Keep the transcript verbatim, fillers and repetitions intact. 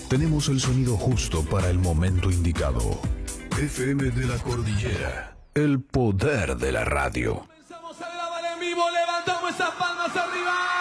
Tenemos el sonido justo para el momento indicado. F M de la Cordillera. El poder de la radio. Comenzamos a grabar en vivo, levantamos esas palmas arriba.